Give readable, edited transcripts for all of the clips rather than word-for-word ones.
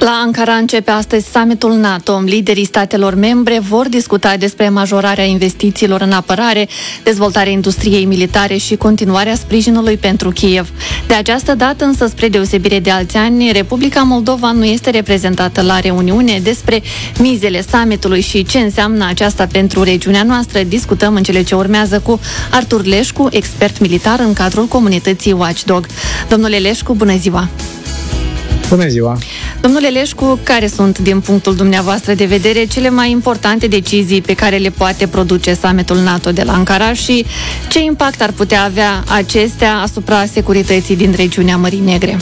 La Ankara începe astăzi summitul NATO. Liderii statelor membre vor discuta despre majorarea investițiilor în apărare, dezvoltarea industriei militare și continuarea sprijinului pentru Kiev. De această dată, însă, spre deosebire de alți ani, Republica Moldova nu este reprezentată la reuniune. Despre mizele summitului și ce înseamnă aceasta pentru regiunea noastră discutăm în cele ce urmează cu Artur Leșcu, expert militar în cadrul comunității Watchdog. Domnule Leșcu, bună ziua! Bună ziua! Domnule Leșcu, care sunt, din punctul dumneavoastră de vedere, cele mai importante decizii pe care le poate produce summitul NATO de la Ankara și ce impact ar putea avea acestea asupra securității din regiunea Mării Negre?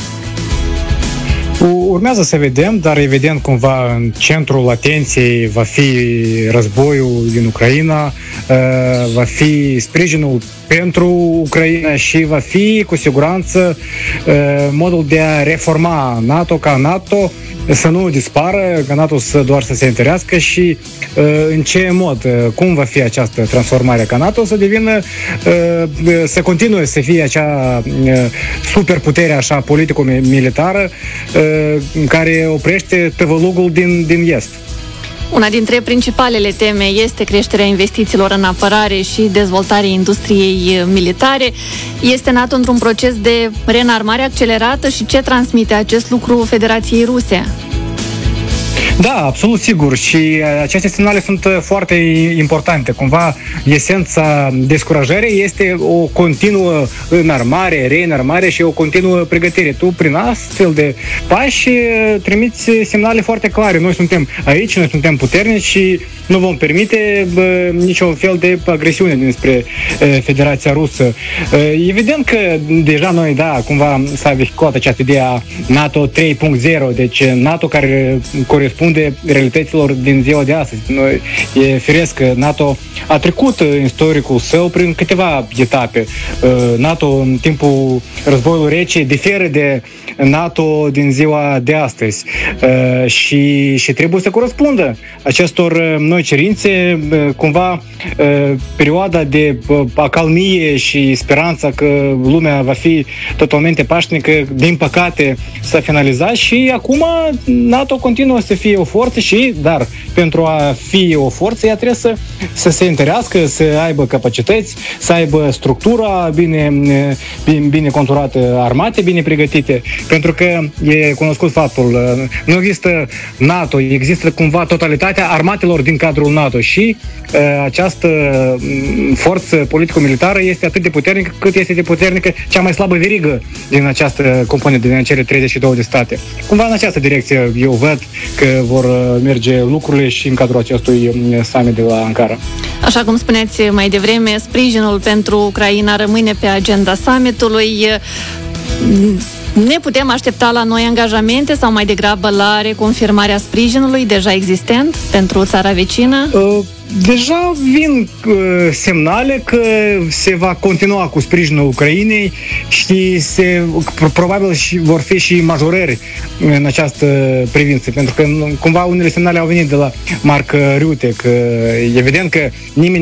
Urmează să vedem, dar evident cumva în centrul atenției va fi războiul din Ucraina, va fi sprijinul pentru Ucraina și va fi cu siguranță modul de a reforma NATO ca NATO să nu dispară, ca NATO doar să se întărească și în ce mod, cum va fi această transformare ca NATO să devină, să continue să fie acea superputere așa politico-militară care oprește tăvălugul din est. Una dintre principalele teme este creșterea investițiilor în apărare și dezvoltarea industriei militare. Este NATO într-un proces de reînarmare accelerată și ce transmite acest lucru Federației Ruse? Da, absolut sigur și aceste semnale sunt foarte importante. Cumva, esența descurajării este o continuă înarmare, reînarmare și o continuă pregătire. Tu, prin astfel de pași, trimiți semnale foarte clare. Noi suntem aici, noi suntem puternici și nu vom permite niciun fel de agresiune dinspre Federația Rusă. Evident că deja noi, cumva s-a vehiculat această idee a NATO 3.0, deci NATO care corespunde realităților din ziua de astăzi. Noi, e firesc că NATO a trecut în istoricul său prin câteva etape. NATO în timpul războiului rece diferă de NATO din ziua de astăzi și trebuie să corespundă acestor noi cerințe. Cumva perioada de acalmie și speranța că lumea va fi totalmente pașnică, din păcate s-a finalizat și acum NATO continuă să fie o forță dar pentru a fi o forță ea trebuie să se întărească, să aibă capacități, să aibă structura bine conturată, armate bine pregătite, pentru că e cunoscut faptul, nu există NATO, există cumva totalitatea armatelor din cadrul NATO și această forță politico-militară este atât de puternică cât este de puternică cea mai slabă verigă din această componentă, din cele 32 de state. Cumva în această direcție eu văd că vor merge lucrurile și în cadrul acestui summit de la Ankara. Așa cum spuneați mai devreme, sprijinul pentru Ucraina rămâne pe agenda summitului. Ne putem aștepta la noi angajamente sau mai degrabă la reconfirmarea sprijinului deja existent pentru țara vecină? Deja vin semnale că se va continua cu sprijinul Ucrainei și probabil vor fi și majorări în această privință, pentru că cumva unele semnale au venit de la Mark Rutte, că evident că nimeni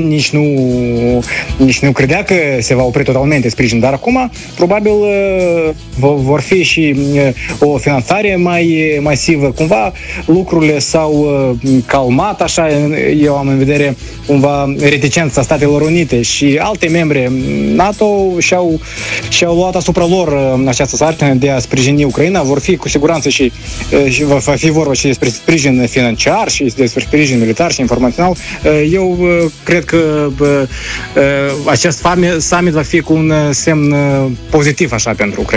nici nu credea că se va opri totalmente sprijinul, dar acum probabil vor fi și o finanțare mai masivă. Cumva lucrurile s-au calmat, așa eu am în vedere cumva reticența Statelor Unite și alte membre NATO și-au luat asupra lor această sarcină de a sprijini Ucraina. Vor fi cu siguranță și va fi vorba și despre sprijin financiar și despre sprijin militar și informațional. Eu cred că acest summit va fi cu un semn pozitiv așa pentru Ucraina.